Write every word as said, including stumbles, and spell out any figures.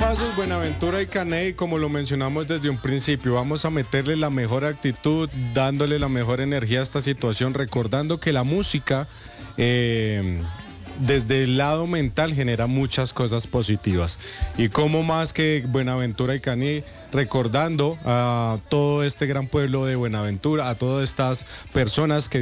pasos, Buenaventura y Caney, como lo mencionamos desde un principio, vamos a meterle la mejor actitud, dándole la mejor energía a esta situación, recordando que la música eh, desde el lado mental genera muchas cosas positivas. Y como más que Buenaventura y Caney, recordando a todo este gran pueblo de Buenaventura, a todas estas personas que